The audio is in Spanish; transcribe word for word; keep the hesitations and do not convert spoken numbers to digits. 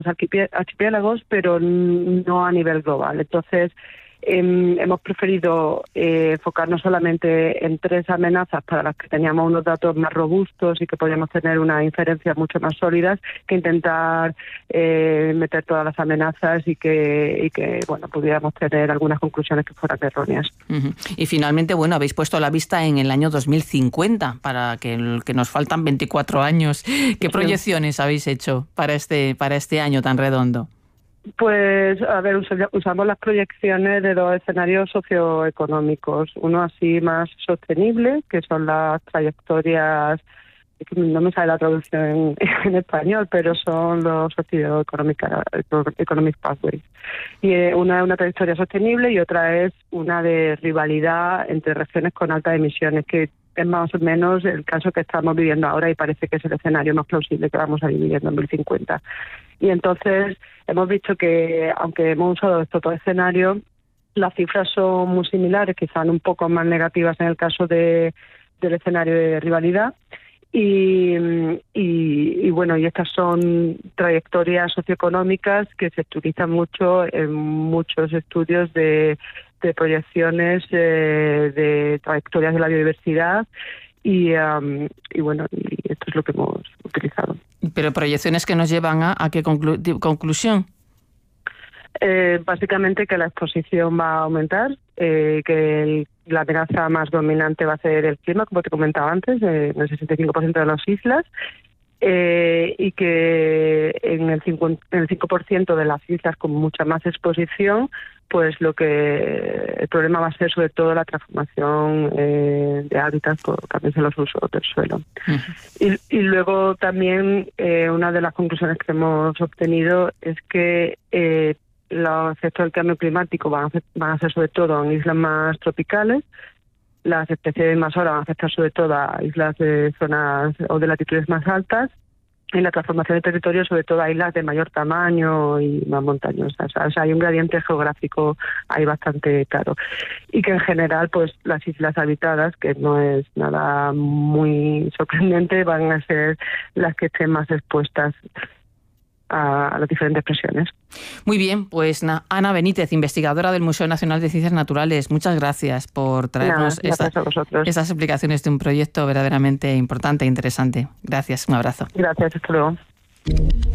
archipiélagos, pero no a nivel global. Entonces, Eh, hemos preferido eh, enfocarnos solamente en tres amenazas para las que teníamos unos datos más robustos y que podíamos tener unas inferencias mucho más sólidas, que intentar eh, meter todas las amenazas y que, y que bueno, pudiéramos tener algunas conclusiones que fueran erróneas. Uh-huh. Y finalmente, bueno, habéis puesto la vista en el año dos mil cincuenta, para que, el, que nos faltan veinticuatro años. ¿Qué proyecciones sí. habéis hecho para este, para este año tan redondo? Pues, a ver, usamos las proyecciones de dos escenarios socioeconómicos. Uno así más sostenible, que son las trayectorias, no me sale la traducción en, en español, pero son los Socio-Economic Pathways. Y una es una trayectoria sostenible y otra es una de rivalidad entre regiones con altas emisiones, que es más o menos el caso que estamos viviendo ahora y parece que es el escenario más plausible que vamos a vivir en dos mil cincuenta. Y entonces hemos visto que, aunque hemos usado estos dos escenarios, las cifras son muy similares, quizás un poco más negativas en el caso de, del escenario de rivalidad. Y, y, y bueno, y estas son trayectorias socioeconómicas que se utilizan mucho en muchos estudios de, de proyecciones eh, de trayectorias de la biodiversidad y, um, y bueno, y esto es lo que hemos utilizado. Pero proyecciones que nos llevan a, a qué conclu- conclusión. Eh, básicamente que la exposición va a aumentar, eh, que el, la amenaza más dominante va a ser el clima, como te comentaba antes, eh, en el sesenta y cinco por ciento de las islas, eh, y que en el, cincuenta, en el cinco por ciento de las islas con mucha más exposición, pues lo que el problema va a ser sobre todo la transformación eh, de hábitats por cambios en los usos del suelo. Uh-huh. Y, y luego también eh, una de las conclusiones que hemos obtenido es que eh, los efectos del cambio climático van a, hacer, van a ser sobre todo en islas más tropicales. Las especies invasoras van a afectar sobre todo a islas de zonas o de latitudes más altas, y la transformación de territorio sobre todo a islas de mayor tamaño y más montañosas. O sea, hay un gradiente geográfico ahí bastante claro. Y que en general, pues las islas habitadas, que no es nada muy sorprendente, van a ser las que estén más expuestas a las diferentes presiones. Muy bien, pues Ana Benítez, investigadora del Museo Nacional de Ciencias Naturales, muchas gracias por traernos Nada, esta, estas explicaciones de un proyecto verdaderamente importante e interesante. Gracias, un abrazo. Gracias, hasta luego.